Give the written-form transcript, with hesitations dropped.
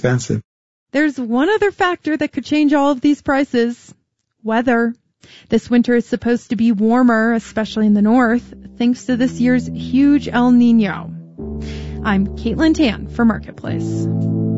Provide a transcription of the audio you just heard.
expensive. There's one other factor that could change all of these prices. Weather. This winter is supposed to be warmer, especially in the north, thanks to this year's huge El Niño. I'm Caitlin Tan for Marketplace.